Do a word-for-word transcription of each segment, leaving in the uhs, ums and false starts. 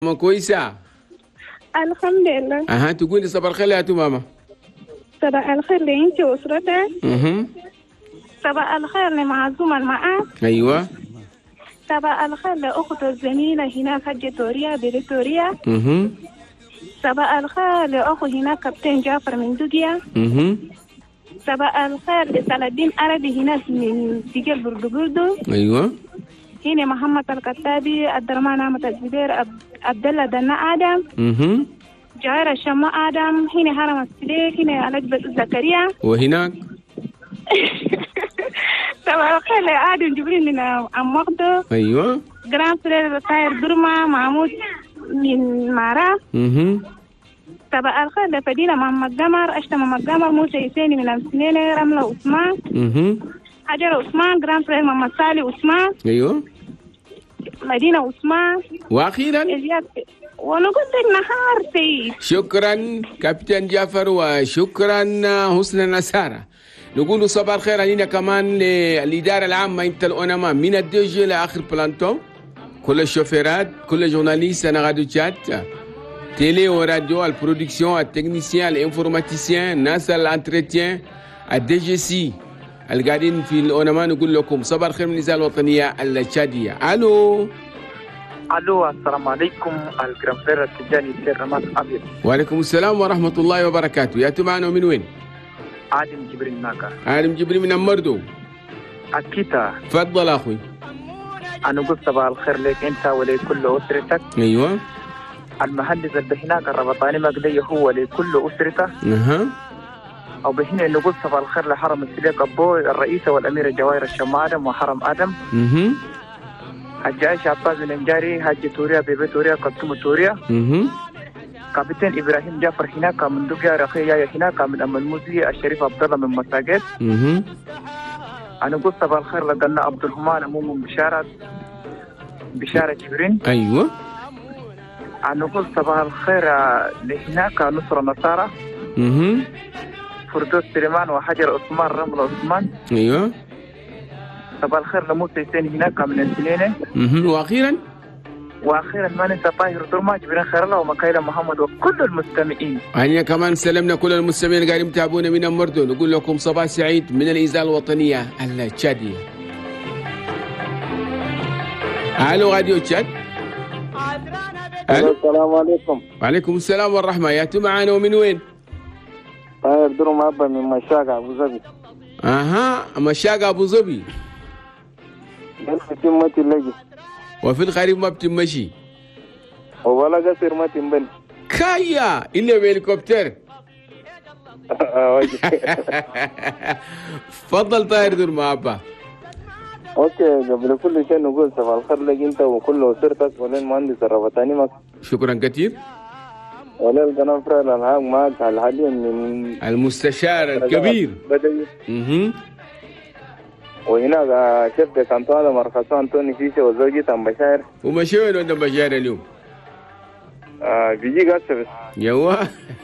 ماما كويسة؟ الحمد لله. أها تقولي صباح الخير يا تو ماما. صباح الخير لأنت وأسرتك. اها صباح الخير لمعزومة معك. أيوة. صباح الخير لأخت الزميلة هناك حجة توريا بريتوريا. اها صباح الخير لأخو هناك كابتن جعفر من دقيا. اها صباح الخير لسلادين عربي هناك من دقيا بردو بردو. أيوة. هنا محمد الكتابي، عبد الرحمن أحمد الزبير، عبد الله دنا آدم. اها جاير الشما آدم، هنا هرم السليك، هنا الأجبة زكريا. وهناك صباح الخير لآدم جبريل من عم مقدو. أيوة. جرام فرير طاهر برما محمود من مارا. اها صباح الخير لفدينا محمد قمر، أشتا محمد قمر، موسى يسيني من أمسنين، رملة عثمان، اها حجر عثمان، جرام فرير محمد صالح عثمان، أيوة. مدينة عثمان، وأخيرا إلياس، ونقول لك نهار سيد. شكرا كابتن جعفر وشكرا حسن نسارة. نقول صباح الخير علينا كمان للإدارة العامة انت الأونما من الدجي لآخر بلانتو، كل الشوفيرات، كل جورناليست أنا غادو تشات تيلي وراديو، البرودكسيون، التكنيسيان، الانفورماتيسيان، الناس الانتريتيان، الدي جي سي القاعدين في الأونما. نقول لكم صباح الخير من الإذاعة الوطنية التشادية. ألو الو السلام عليكم. الجرامفير التجاني سير رمات ابيض. وعليكم السلام ورحمة الله وبركاته. يا معنا من وين؟ عادم جبريل ماكا. عالم جبريل من المردو. اكيتا. تفضل اخوي. انا قلت صباح الخير لك انت ولكل اسرتك. ايوه. المهندس اللي هناك الربطاني مقدي هو لكل اسرته. اها. او بهنا نقول صباح الخير لحرم السليق ابو الرئيسه والاميره جواهر الشمادم وحرم ادم. اها. حج عائشة عباس بن نجاري، حج توريا بيبي توريا، قدوم توريا. اها. كابتن ابراهيم جعفر هناك من دقيا، رخيا هناك من ام الموزي، الشريف عبد الله من مساجد. اها. انا قلت صباح الخير لقنا عبد الرحمن مو من بشاره بشاره جبرين. ايوه. انا قلت صباح الخير لهناك نصر نصارى. اها. فردوس سليمان وحجر عثمان رمل عثمان. ايوه. صباح الخير لموسى حسين هناك من السنينه. اها. واخيرا واخيرا ما ننسى طاهر درما جبرين خير الله ومكايلة محمد وكل المستمعين. احنا كمان سلمنا كل المستمعين اللي قاعدين يتابعونا من المردون. نقول لكم صباح سعيد من الإذاعة الوطنية التشادية. الو راديو تشاد. الو السلام عليكم. وعليكم السلام والرحمة. يا معنا ومن وين؟ طاهر درما أبا من مشاقة أبو ظبي. اها مشاقة أبو ظبي. قلت تمتي اللجي وفي الخريف ما بتمشي ولا قصر ما تنبن كايا إلا بهليكوبتر. فضل طاهر دور مع أبا. اوكي قبل كل شيء نقول صباح الخير لك انت وكل اسرتك ولين مهندس الربطاني مك. شكرا كثير. ولين القناه فريل الهاج معك حاليا من المستشار الكبير بدوي. اها. وهناك شيف دي كانتوانا مرخصو انتوني فيشة وزوجي تم بشاير. ومشي وين وانت بشاير اليوم؟ آه بيجي قاسة بس. يوا.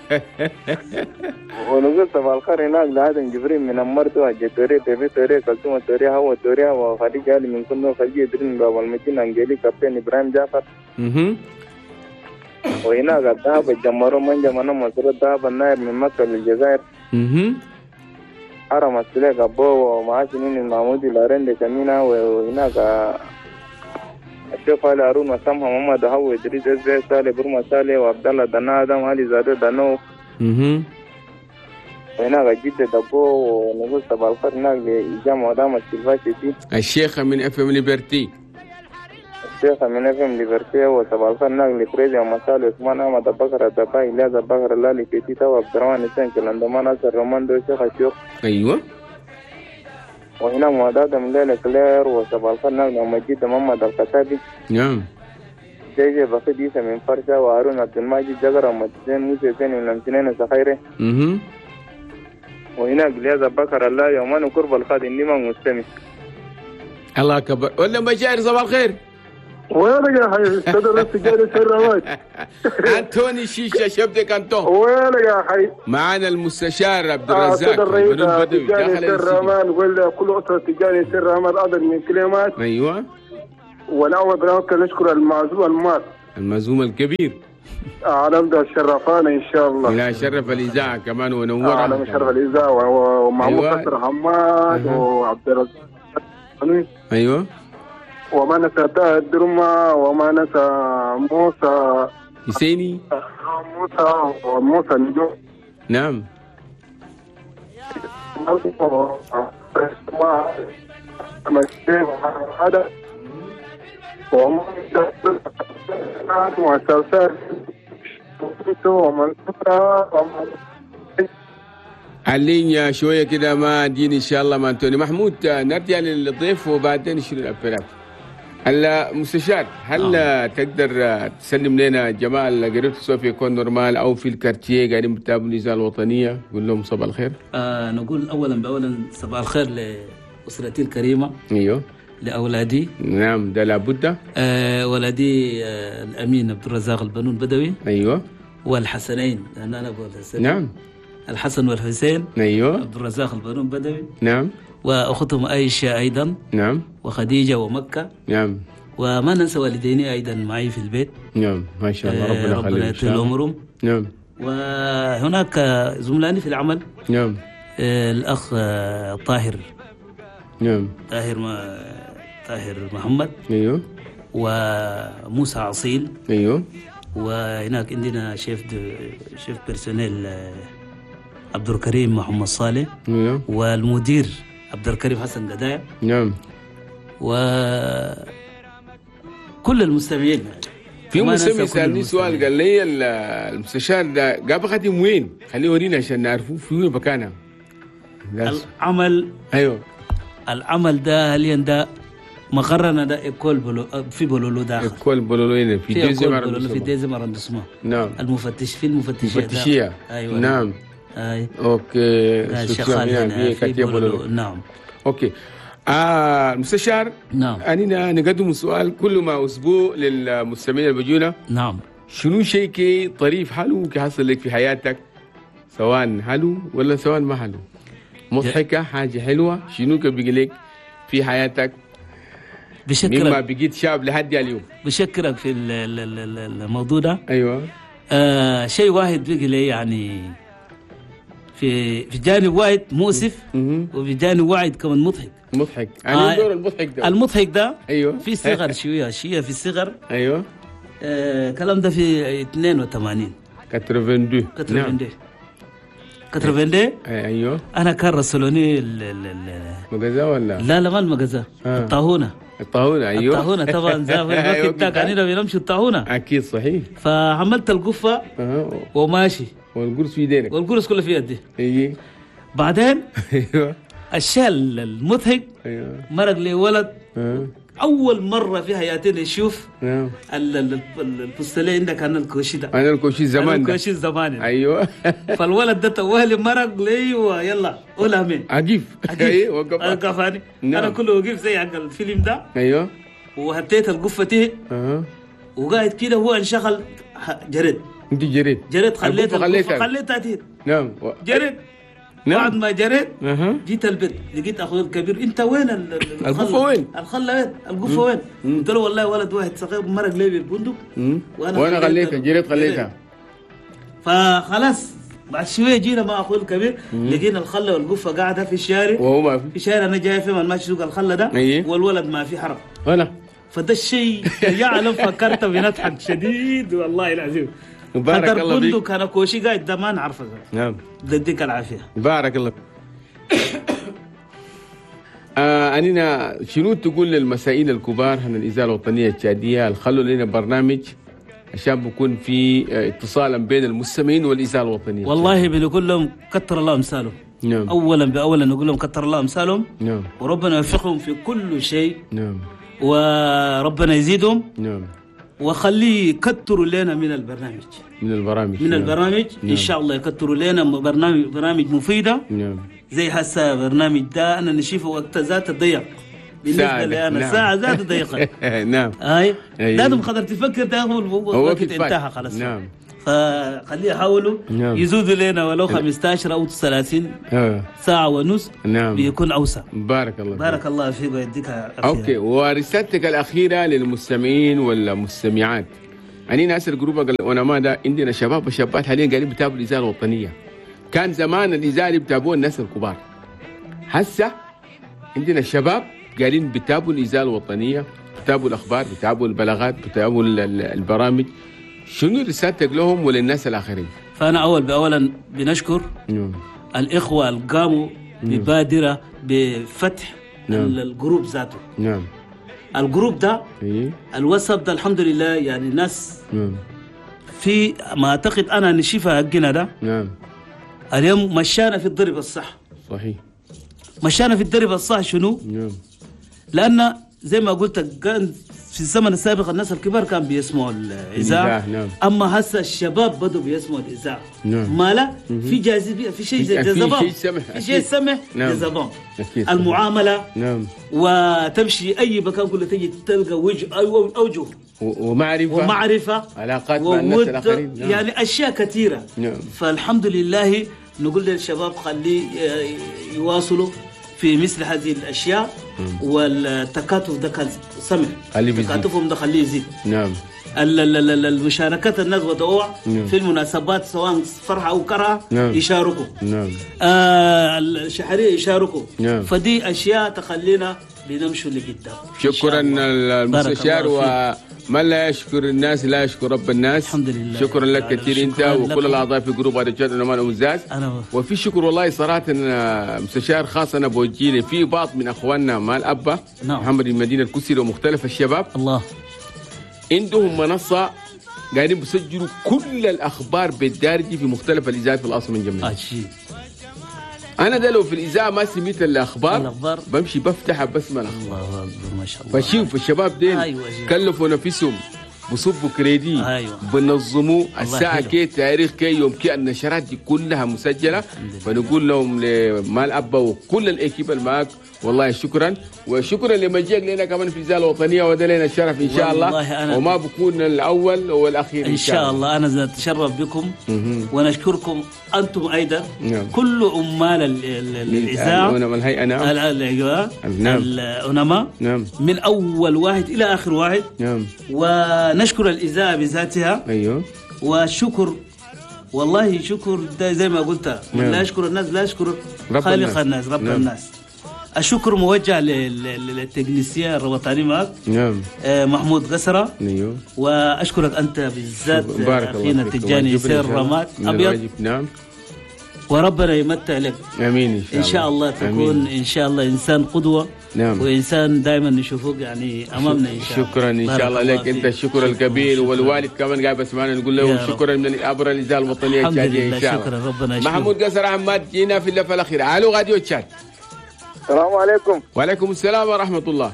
ونقول صباح الخير هناك لآدم جبريل من أمرتو حجة توريا تيفي توريا كلثوم توريا هوا توريا وخليج علي من كل خليج يدرين باب المدينة أنجيلي كابتن إبراهيم جعفر. اها. وهناك الذهب الجمهور من جمعنا مصر الذهب الناير من مكة للجزائر. اها. حرم السليق أبو ومعاشنين المعمودي لارين كمينة. وهناك الشيخ علي هارون وسامها محمد هو إدريس إزاي سالي برما سالي وعبد الله دنا آدم علي زادو دنو. اها. وهناك جدة أبو. ونقول صباح الخير هناك لجامعة دام السلفاشي دي الشيخة من اف ام ليبرتي. الشيخة من اف ام ليبرتي. وصباح الخير هناك لفريزي ومسالي عثمان أحمد بكر الدفاعي إلياس بكر اللالي كيتيتا وعبد الرحمن حسين كلاندمان ناصر روماندو شيخ الشيوخ. ايوه. وهنا معداد من ليلة كلير. وصباح الخير هناك مجيد محمد القتابي. نعم. جي جي بخيت يوسف من فرشة وهارون عبد الماجد جقر ومتزين موسى حسين من الأمسنين سخيرة. اها. وهناك إلياس بكر الله يومان وقرب الخادم لما مستمع. الله أكبر. ولا مشاعر صباح الخير. وينك يا حي صدر السجارة سرمات. أنتوني شيشة شبدك أنتون. وينك يا حي. معنا المستشار عبد الرزاق صدر الرئيس بدوي تجاني سرمان ولا كل أسرة تجاني سرمان أضل من كلمات. أيوة. والأول بنوك نشكر المعزو المات. المعزوم الكبير. أنا أبدأ الشرفانة إن شاء الله. لا شرف الإذاعة كمان ونورها. أنا مشرف الإذاعة ومعمود أيوة. كسر حماد أه. وعبد الرزاق. أيوه. وما نسى تاه الدرمة وما نسى موسى حسيني. موسى وموسى نجوم. نعم. علينا شوية كده ما دين إن شاء الله ما أنتوني محمود. نرجع للضيف وبعدين نشيل الأبلات. المستشار هل آه. تقدر تسلم لنا جماعة اللي قريت سوف يكون نورمال أو في الكارتيه قاعدين بتابعوا الإذاعة الوطنية قول لهم صباح الخير؟ آه نقول أولا بأولا صباح الخير لأسرتي الكريمة. أيوه. لأولادي. نعم ده لابد. آه ولدي آه الأمين عبد الرزاق البنون بدوي. أيوه. والحسنين لأن أنا أبغى الحسن. نعم. الحسن والحسين. أيوه. عبد الرزاق البنون بدوي. نعم. وأختهم عائشة أيضا. نعم. وخديجة ومكة. نعم. وما ننسى والديني أيضا معي في البيت. نعم ما شاء الله ربنا يخليهم. ربنا يطول عمرهم. نعم. وهناك زملائي في العمل. نعم. آه الأخ آه طاهر. نعم. طاهر ما طاهر محمد. أيوه. وموسى عصيل. أيوه. وهناك عندنا شيف شيف بيرسونيل آه عبد الكريم محمد صالح. أيوه. والمدير عبد الكريم حسن قدايا. نعم. وكل المستمعين. في مستمع سألني سؤال قال لي المستشار ده قابل خاتم وين؟ خليه يورينا عشان نعرفه في وين مكانها. العمل. ايوه. العمل ده حاليا ده مقرنا ده ايكول بلو في بولولو داخل. ايكول بولولو هنا في ديزم اراندسمان. في ديزم اراندسمان. نعم. المفتش في المفتشية. المفتشية. ايوه. نعم. اي. اوكي. شغال هنا في بولولو. نعم. اوكي. آه المستشار. نعم. أنا نقدم سؤال كل ما أسبوع للمستمعين اللي بيجونا. نعم. شنو شيء كي طريف حلو كي حصل لك في حياتك سواء حلو ولا سواء ما حلو مضحكة حاجة حلوة شنو كي بيجي لك في حياتك بشكرك مما بقيت شاب لحد اليوم. بشكرك في الموضوع ده. أيوة. آه شيء واحد بيجي لي يعني في في جانب واحد مؤسف وفي جانب واحد كمان مضحك. مضحك. أنا الدور المضحك ده. المضحك ده. أيوه. في صغر شوية شوية في الصغر. أيوه. آه كلام ده في اثنين وثمانين. ثمانية وثمانين. ثمانية وثمانين. أيوه. أنا كان رسلوني ال ال مجازة ولا؟ لا لا ما المجازة. آه. الطاهونة. الطاحونة أيوه. الطاحونة طبعا زي الوقت ده كاننا بنمشي الطاحونة. أكيد صحيح. فحملت القفة أه. وماشي. والقرص في يدينك. والقرص كله في يدي. ايوه. بعدين ايوه. الشال المضحك. ايوه. مرق لي ولد. أه. أول مرة في حياتي نشوف. نعم. الفستلين عندك أنا الكوشي ده. أنا الكوشي زمان. أنا الكوشي زمان. أيوه. فالولد ده توالي مرق لي ويلا قولها مين. عجيب. عجيب. وقفاني. نعم. أنا كله وقف زي حق الفيلم ده. أيوه. وهتيت القفة تيه. أه. وقاعد كده هو انشغل جريت. أنت جريت. جريت خليت خليتها. خليتها تيه. نعم. جريت. نعم. بعد ما جريت أه. جيت البيت لقيت اخوي الكبير انت وين القفه وين؟ الخله وين؟ القفه وين؟ قلت له والله ولد واحد صغير مرق لي بالبندق وانا وانا خليتها جريت خليتها. فخلاص بعد شويه جينا مع اخوي الكبير لقينا الخله والقفه قاعده في الشارع وهو ما في في الشارع انا جاي في ماشي سوق الخله ده. أيه. والولد ما في حرب ولا فده الشيء يعلم فكرت بنضحك شديد والله العظيم. بارك الله فيك. بندق انا كوشي قاعد ده ما نعرفه. نعم. يديك العافيه. بارك الله. آه أنينا شنو تقول للمسائين الكبار عن الإذاعة الوطنية التشادية خلوا لنا برنامج عشان بكون في اتصالا بين المستمعين والإذاعة الوطنية. والله بنقول لهم كتر الله أمثالهم. نعم. أولا بأولا نقول لهم كتر الله أمثالهم. نعم. وربنا يوفقهم في كل شيء. نعم. وربنا يزيدهم. نعم. وخليه يكتروا لنا من البرنامج. من البرامج. من نعم. البرامج. نعم. إن شاء الله يكتروا لنا برنامج برامج مفيدة. نعم. زي هسه برنامج ده أنا نشوفه وقت ذات ضيق. بالنسبة لي أنا نعم. ساعة ذات ضيقة. نعم. هاي. أيه. لازم قدر تفكر ده هو وقت انتهى خلاص. نعم. فخليه يحاولوا. نعم. يزودوا لنا ولو خمستاشر أو ثلاثين آه. ساعة ونص. نعم. بيكون أوسع. بارك الله فيك. بارك الله فيك ويديك. أوكي ورسالتك الأخيرة للمستمعين والمستمعات أنا ناس الجروب العلماء ده عندنا شباب وشابات حاليا قاعدين بيتابعوا الإذاعة الوطنية. كان زمان الإذاعة اللي بيتابعوها الناس الكبار. هسه عندنا الشباب قاعدين بيتابعوا الإذاعة الوطنية، بيتابعوا الأخبار، بيتابعوا البلاغات، بيتابعوا البرامج. شنو رسالتك لهم وللناس الآخرين؟ فأنا أول بأولا بنشكر نعم. الإخوة اللي قاموا ببادرة بفتح نعم. الجروب ذاته. نعم. الجروب ده إيه. الواتساب ده الحمد لله يعني الناس نعم. في ما أعتقد أنا نشيفها حقنا ده نعم. اليوم مشانا في الضرب الصح. صحيح. مشانا في الضرب الصح شنو؟ نعم. لأن زي ما قلت كان في الزمن السابق الناس الكبار كان بيسمعوا الإذاعة، نعم. أما هسه الشباب بدوا بيسمعوا الإذاعة. نعم. ما لا في جاذبية، في شيء في جذبهم، شيء سمح، في شيء سمح نعم. جذبهم. أكيد. المعاملة نعم. وتمشي أي مكان كله تجي تلقى وجه أو أوجه و- ومعرفة ومعرفة علاقات مع الناس وود، الآخرين. نعم. يعني أشياء كثيرة. نعم. فالحمد لله نقول للشباب خليه يواصلوا في مثل هذه الأشياء. والتكاتف ده كان سمع، خليه بيزيد. تكاتفهم ده خليه يزيد. نعم. ال- ال- ال- المشاركات الناس ودعوة نعم. في المناسبات سواء فرحة أو كرهة نعم. يشاركوا. نعم. آه الشحرية يشاركوا. نعم. فدي أشياء تخلينا بنمشوا لقدام. شكرا المستشار، بارك الله فيك. ومن لا يشكر الناس لا يشكر رب الناس. الحمد لله. شكرا لك يعني كثير انت شكراً وكل لكم. الاعضاء في جروب هذا الجد نمان ومزاز. أنا وفي شكر والله صراحه إن مستشار خاص انا بوجه لي في بعض من اخواننا مال ابا نعم. محمد المدينه الكسري ومختلف الشباب الله عندهم منصه قاعدين بيسجلوا كل الاخبار بالدارجه في مختلف الاذاعات في الاصل من جميع. عجيب. انا ده لو في الاذاعه ما سميت الاخبار الأخبار. بمشي بفتحها بسمع الاخبار. الله أكبر ما شاء الله. فشوف الشباب ديل أيوة جيب. كلفوا نفسهم بصبوا كريدي أيوة. بنظموا الساعة يحييهم. كي تاريخ كي يوم كي النشرات دي كلها مسجلة. فنقول لهم لمال أبا وكل الإكيب اللي معك والله شكرا، وشكرا لمجيئك لنا كمان في الإذاعة الوطنية، وده لنا الشرف إن شاء الله. والله أنا- وما بكون الأول والأخير إن شاء الله. أنا أتشرف بكم ونشكركم أنتم أيضا. نعم. كل عمال ال- ال- ال- الإذاعة الأنماء الهيئة. نعم. ال- ال- أيوة. نعم. الأنماء نعم. من أول واحد إلى آخر واحد. نعم. ونشكر الإذاعة بذاتها. أيوه. وشكر والله شكر ده زي ما قلت. من نعم. لا يشكر الناس لا يشكر رب خالق الناس. الناس رب نعم. الناس. الشكر موجه لل- لل- للتكنيسيان الوطني معك نعم. آه، محمود قسرة. أيوه. واشكرك انت بالذات بارك الله اخينا فيك. التجاني واجبنا إن يسير شاء الله. رماد من ابيض. الواجب. نعم. وربنا يمتع لك امين ان شاء الله. ان شاء الله تكون آمين. ان شاء الله انسان قدوه. نعم. وانسان دائما نشوفك يعني امامنا ان شاء الله. شكرا ان بارك شاء الله لك انت فيك. الشكر الكبير، شكراً. والوالد كمان قاعد بسمعنا نقول يا له رب. شكرا من ابر الاذاعه الوطنيه الحمد الشاديه لله. ان شاء الله. شكرا ربنا يشكرك. محمود قصر احمد جينا في اللفه الاخيره. الو راديو تشات. السلام عليكم. وعليكم السلام ورحمه الله.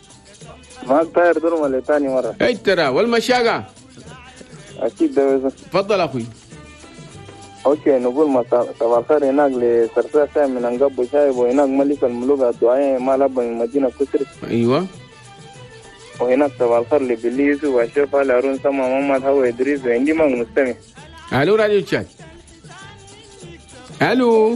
ما طاير درم اللي ثاني مرة. اي ترى والمشاقه. أكيد ده بس. تفضل اخوي. أوكي نقول مساء صباح الخير هناك لسرسار سامي من أنقب وشايب، وهناك ملك الملوك الدعاء ما لبى من مدينة كسر، ايوه. وهناك صباح الخير لبلي يوسف والشيخ علي هارون سما محمد هو إدريس، وعندي ما مستمع. الو راديو تشات. الو.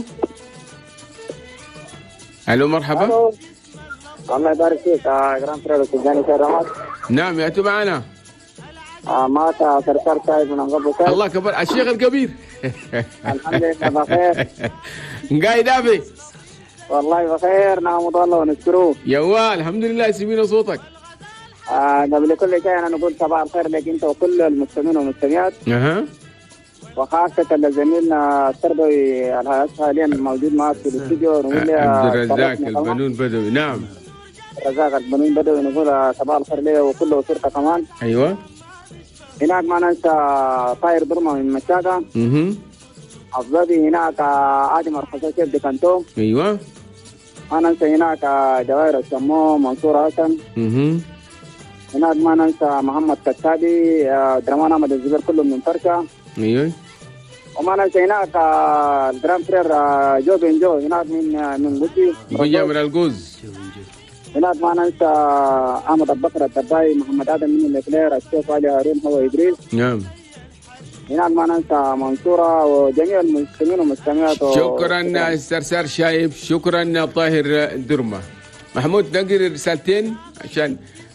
الو مرحبا. الو الله يبارك فيك يا جرام فريد التجاني سير رماد. نعم ياتوا معنا. آه مات سرسار سايب من قبل سايب. الله كبر الشيخ الكبير. الحمد لله بخير. قاعد ابي. والله بخير نعم الله ونشكره. يا الحمد لله سمينا صوتك. آه قبل كل شيء انا نقول صباح الخير لك انت وكل المستمعين والمستمعات، اها. وخاصة لزميلنا التربوي الهيئة حاليا الموجود معك في الاستوديو، نقول له عبد الرزاق البنون بدوي. نعم. الرزاق البنون بدوي، نقول صباح الخير له وكل وسرته كمان. ايوه. هناك ما ننسى طاير برما من مشاقة. اها. أفضل هناك آدم الخصاصية بكانتو. ايوه. ما ننسى هناك جواهر الشمو منصور حسن. اها. هناك ما ننسى محمد كتابي درمان أحمد الزبير كلهم من فرشة. ايوه. وما ننسى هناك الجرام فرير جو بن جو هناك من من غدي بيجا من الجوز. هناك ما ننسى أحمد البكر الدباي، محمد آدم من الإكلير، الشيخ علي هارون هو إدريس. نعم. هناك ما ننسى منصورة وجميع المسلمين والمستمعات. شكرا سرسار شايب، شكرا طاهر درمة. محمود نقل رسالتين عشان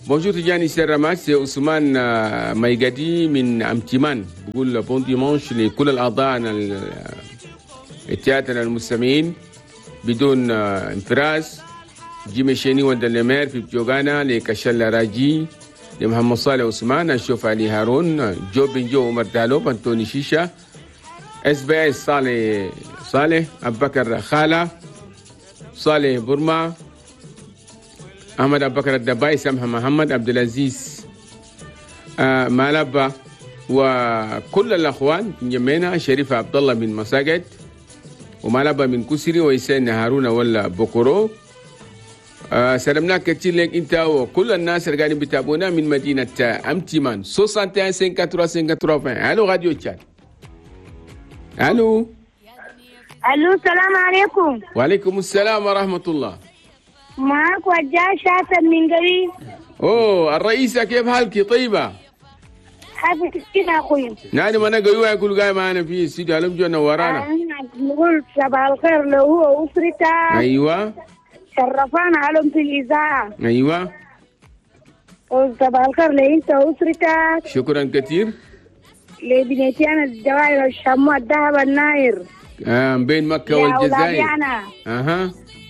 بونجور تجاني سيرامات، سي عثمان ميقدي من أمتمان، بقول بون ديمانش لكل الأعضاء التياتر المستمعين بدون انفراز. جيمي شيني وندلمير في بجوغانا، لكشل راجي، لمحمد صالح عثمان، أشوف علي هارون، جو بن جو عمر دالوب، أنتوني شيشة، اس بي اس صالح صالح، أبو بكر خالة، صالح برما، أحمد أبو بكر الدباي، سمحة محمد، عبد العزيز آه مالبا، وكل الأخوان جمعنا، شريف عبد الله من مساجد، ومالبا من كسري، ويسين هارون ولا بوكورو. آه سلمناك كتير لك أنت وكل الناس اللي قاعدين بيتابعونا من مدينة أمتمان. واحد وستين خمسة وثمانين. ألو راديو تشاد. ألو. الو السلام عليكم. وعليكم السلام ورحمة الله. معك وجاه شاسم من قريب. اوه الرئيسة كيف حالك؟ طيبة؟ حابب كده اخوي. نادي ما انا قيوة يقول قاي معنا في استديو علم جونا ورانا. نقول صباح الخير له هو واسرته. ايوه. شرفانا علم في الاذاعة. ايوه. وصباح الخير له انت واسرتك. شكرا كثير. لبنيتي انا الجواهر الشموع الذهب الناير. آه بين مكة والجزائر. اها.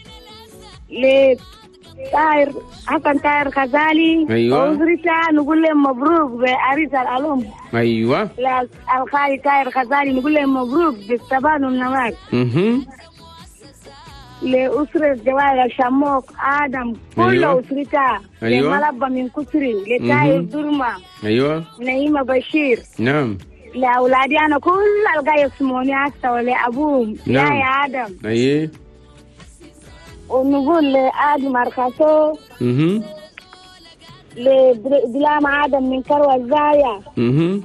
لطاهر حسن طاهر غزالي. ايوه. وزرتا نقول لهم مبروك بعريس الألوم. ايوه. الخالي طاهر غزالي نقول لهم مبروك بالثبات والنماء. اها. لأسرة جوال الشموك آدم كل أيوة. أسرتها. أيوة. لملبى من كسري لطاهر درما. ايوه. نعيمة بشير. نعم. لأولادي أنا كل القاية يسموني حتى ولأبوهم. نعم. يا آدم. ايه. ونقول لآدم أرخصو. اها. لبلام آدم من كروة الزايا. اها.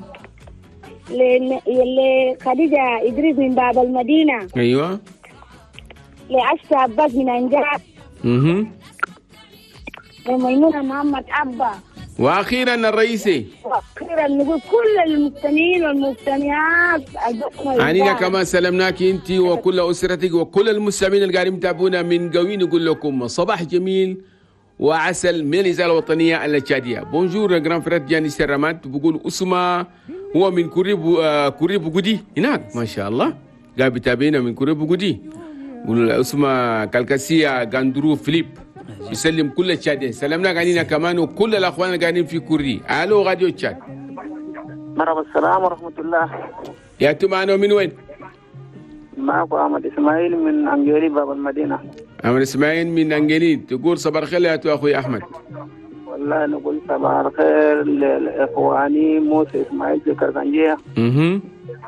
لخديجة إدريس من باب المدينة. ايوه. لعشت عباس من أنجاب. اها. لميمونة محمد أبا. واخيرا الرئيسي. واخيرا نقول كل المستمعين والمستمعات عنينا كمان سلمناك انت وكل اسرتك وكل المستمعين اللي قاعدين يتابعونا من قوي. نقول لكم صباح جميل وعسل من الاذاعه الوطنيه التشاديه. بونجور جران فريد جاني سيرامات، بقول اسمه هو من كوريب آه كوريب بوغودي هناك ما شاء الله، قاعد بيتابعنا من كوريب بوغودي. بقول اسمه كالكاسيا غاندرو فيليب، يسلم كل التشادين. سلمنا قاعدين كمان وكل الاخوان اللي قاعدين في كوري. الو راديو تشاد. مرحبا السلام ورحمة الله. يا معنا من وين؟ معكم أحمد إسماعيل من أنجيلي باب المدينة. أحمد إسماعيل من أنجيلي، تقول صباح الخير يا أخوي أحمد. والله نقول صباح الخير لإخواني موسى إسماعيل في كركنجية. اها.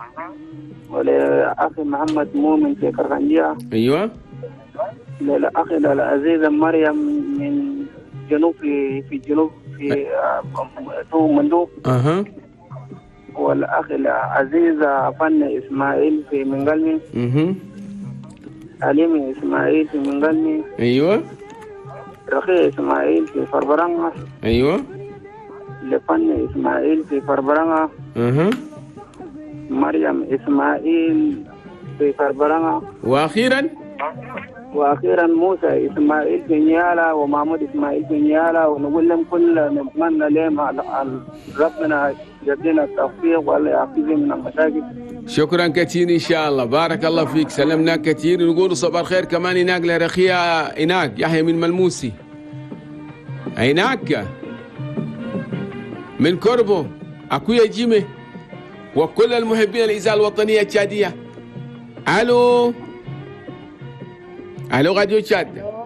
ولأخي محمد مؤمن في كركنجية. أيوه. لأخي العزيزة مريم من جنوب في في جنوب في تو مندوب. أها. والأخ العزيز فن إسماعيل في منقلمي. اها. عليم إسماعيل في منقلمي. أيوه. رخي إسماعيل في فربرانغا. أيوه. لفن إسماعيل في فربرانغا. أها. مريم إسماعيل في فربرانغا. وأخيرا وأخيرا موسى إسماعيل في نيالا ومحمود إسماعيل في نيالا. ونقول لهم كل نتمنى لهم ربنا يدينا التوفيق ولا يعافيهم من المشاكل. شكرا كثير إن شاء الله، بارك الله فيك. سلمنا كثير. نقول صباح الخير كمان هناك لرخية هناك يحيى من ملموسي هناك من كربو أكويا جيمي وكل المحبين الإذاعة الوطنية التشادية. ألو ألو راديو تشاد.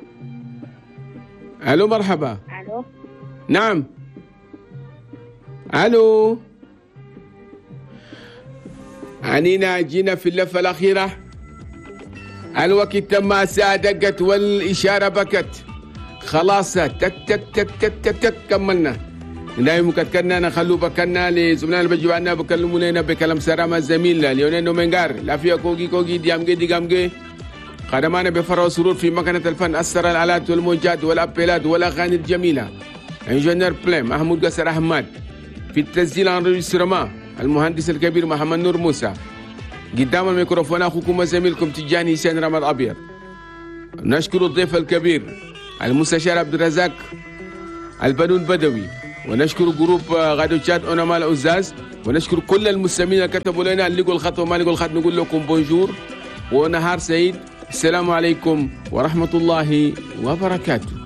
ألو مرحبا. ألو. نعم. ألو. عنينا جينا في اللفة الأخيرة. الوقت تم، الساعة دقت والإشارة بكت، خلاص تك تك تك تك تك تك كملنا. دايما كتكنا نخلو بكنا لزملائنا اللي بيجوا عنا بكلمونا بكلام سلام الزميل ليونيل نومنجار لافيا كوغي كوغي ديامجي ديغامجي. خدمانا بفرح وسرور في مكنة الفن، أسر الآلات والموجات والأبيلات والأغاني الجميلة. انجنير بليم محمود قصر أحمد، في التسجيل انريسترما المهندس الكبير محمد نور موسى. قدام الميكروفون أخوكم زميلكم تجاني حسين رمض أبيض. نشكر الضيف الكبير المستشار عبد الرزاق البنو البدوي، ونشكر جروب غادو تشات أوناما العزاز، ونشكر كل المستمعين اللي كتبوا لنا اللي لقوا الخط وما لقوا الخط. نقول لكم بونجور ونهار سعيد. السلام عليكم ورحمة الله وبركاته.